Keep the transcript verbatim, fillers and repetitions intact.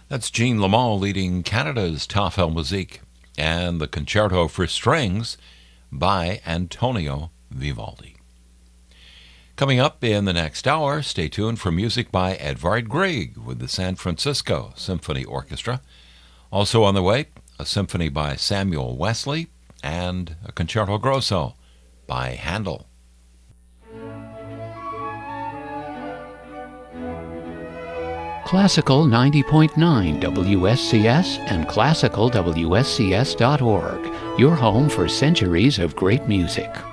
That's Jean Lamont leading Canada's Tafel Musique and the Concerto for Strings by Antonio Vivaldi. Coming up in the next hour, stay tuned for music by Edvard Grieg with the San Francisco Symphony Orchestra. Also on the way, a symphony by Samuel Wesley and a Concerto Grosso by Handel. Classical ninety point nine W S C S and classical W S C S dot org, your home for centuries of great music.